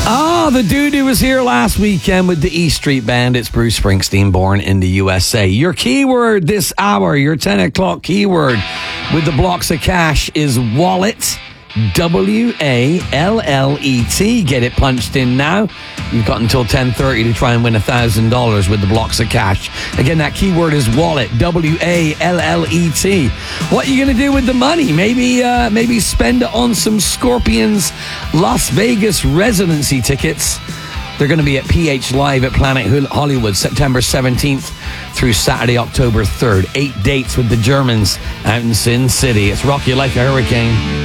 The dude who was here last weekend with the E Street Band. It's Bruce Springsteen, born in the USA. Your keyword this hour, your 10 o'clock keyword with the blocks of cash is wallet. W-A-L-L-E-T. Get it punched in now. You've got until 10:30 to try and win $1,000 with the blocks of cash. Again, that keyword is wallet. W-A-L-L-E-T. What are you going to do with the money? Maybe spend it on some Scorpions Las Vegas residency tickets. They're going to be at PH Live at Planet Hollywood, September 17th through Saturday, October 3rd. 8 dates with the Germans out in Sin City. It's Rock You Like a Hurricane.